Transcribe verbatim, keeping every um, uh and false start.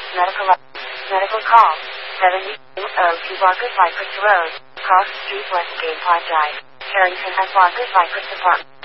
Medical Medical call. seventy oh two Barker Cypress Road, Cross Street West Gate Drive, Carrington at Barker Cypress Apartment.